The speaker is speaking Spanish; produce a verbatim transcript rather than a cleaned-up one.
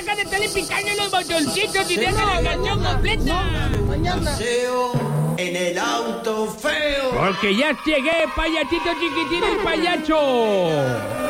deja de estarle picando los botoncitos y deja la canción completa. Paseo en el auto feo. Porque ya llegué, payasito chiquitín el payacho.